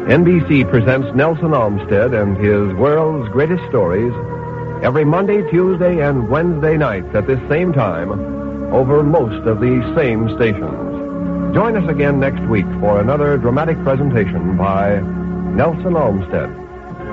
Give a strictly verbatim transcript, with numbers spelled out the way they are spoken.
N B C presents Nelson Olmsted and his World's Greatest Stories every Monday, Tuesday, and Wednesday nights at this same time over most of these same stations. Join us again next week for another dramatic presentation by Nelson Olmsted.